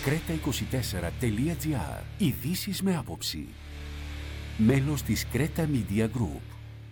Creta24.gr. Ειδήσεις με άποψη. Μέλος της Creta Media Group.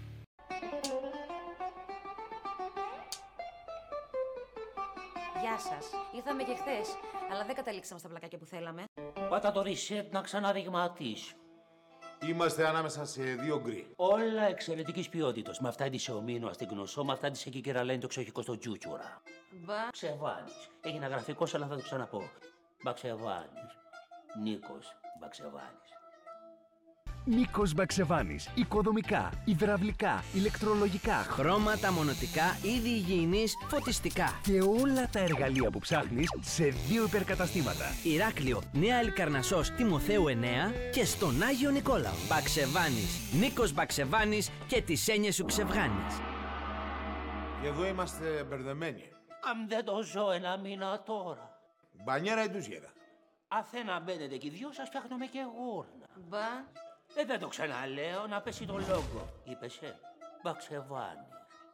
Γεια σας. Ήρθαμε και χθες, αλλά δεν καταλήξαμε στα πλακάκια που θέλαμε. Πάτα το reset να ξαναδειγματίσω. Είμαστε ανάμεσα σε δύο γκρι. Όλα εξαιρετικής ποιότητας. Με αυτά τη Σεωμήνου στην Γνωσό, με αυτά τη Εκικέρα λένε το ξεχικό στο Τζούτσουρα. Μπαξεβάνης. Έγινα γραφικός, αλλά θα το ξαναπώ. Μπαξεβάνης. Νίκος Μπαξεβάνης. Νίκος Μπαξεβάνης. Οικοδομικά, υδραυλικά, ηλεκτρολογικά, χρώματα, μονοτικά, είδη υγιεινής, φωτιστικά. Και όλα τα εργαλεία που ψάχνεις σε 2 υπερκαταστήματα. Ηράκλειο, Νέα Αλικαρνασσός, Τιμοθέου 9 και στον Άγιο Νικόλαο. Μπαξεβάνης. Νίκος Μπαξεβάνης και τις έννοιες σου ξευγάνεις. Και εδώ είμαστε μπερδεμένοι. Αν δεν το ζω ένα μήνα τώρα. Μπανιέρα ή τουζιέρα. Αθένα μπαίνετε και οι δυο σας, φτιάχνουμε και γούρνα. Μπα. Δεν το ξαναλέω, να πέσει το λόγο. Είπεσαι, Μπαξεβάνης.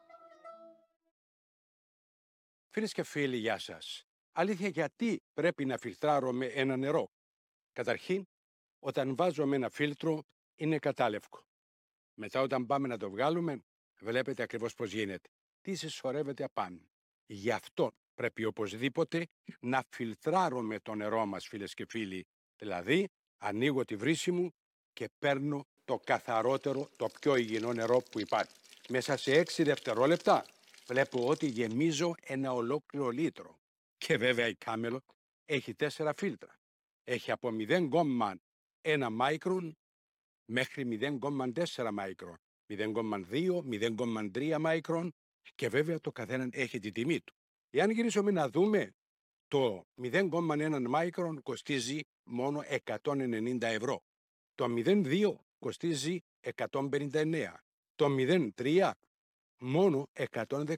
Φίλες και φίλοι, γεια σας. Αλήθεια, γιατί πρέπει να φιλτράρουμε ένα νερό? Καταρχήν, όταν βάζουμε ένα φίλτρο, είναι κατάλευκο. Μετά, όταν πάμε να το βγάλουμε, βλέπετε ακριβώς πώς γίνεται. Τι συσσωρεύεται απάνω. Γι' αυτό πρέπει οπωσδήποτε να φιλτράρουμε το νερό μας, φίλες και φίλοι. Δηλαδή, ανοίγω τη βρύση μου και παίρνω το καθαρότερο, το πιο υγιεινό νερό που υπάρχει. Μέσα σε 6 δευτερόλεπτα βλέπω ότι γεμίζω ένα ολόκληρο λίτρο. Και βέβαια η Κάμελο έχει 4 φίλτρα. Έχει από 0,1 μάικρον μέχρι 0,4 μάικρον, 0,2, 0,3 μάικρον και βέβαια το καθέναν έχει τη τιμή του. Εάν γυρίσουμε να δούμε, το 0,1 μάικρον κοστίζει μόνο 190 ευρώ. Το 0,2 κοστίζει 159. Το 0,3 μόνο 119.